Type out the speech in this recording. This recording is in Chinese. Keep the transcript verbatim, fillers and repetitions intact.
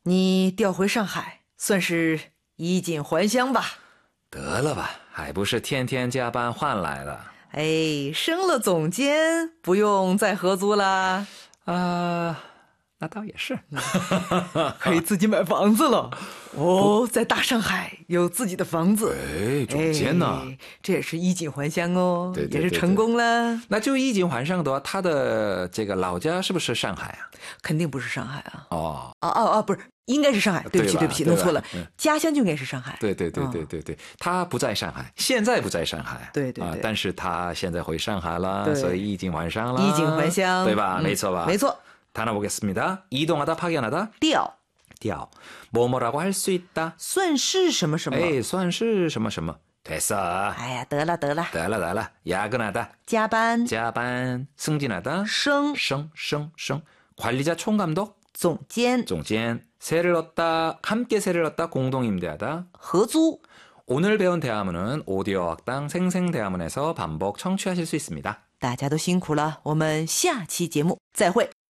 你调回上海算是衣锦还乡吧。 得了吧，还不是天天加班换来的。 哎，升了总监，不用再合租啦。 啊，那倒也是。 可以自己买房子了。哦，在大上海有自己的房子。 哎，总监呢？ 哎，这也是衣锦还乡哦， 对对对对， 也是成功了。 那就衣锦还乡的话，他的这个老家是不是上海啊？ 肯定不是上海啊。 哦哦哦哦，不是，应该是上海。对不起，对不起，弄错了。嗯，家乡就应该是上海。 对对对对对对，他不在上海，现在不在上海。 对对对， 但是他现在回上海了，所以衣锦还乡了。 衣锦还乡， 对吧？没错吧？ 没错。 다녀보겠습니다. 이동하다 파견하다 调调 뭐뭐라고 할 수 있다 算是什么什么。 哎，算是什么什么。됐어. 哎呀，得了得了得了得了。야근하다 加班加班 승진하다 升升升升 관리자 총감독 总监总监 세를 얻다 함께 세를 얻다 공동임대하다 合租 오늘 배운 대화문은 오디오 학당 생생대화문에서 반복 청취하실 수 있습니다. 大家都辛苦了，我们下期节目再会。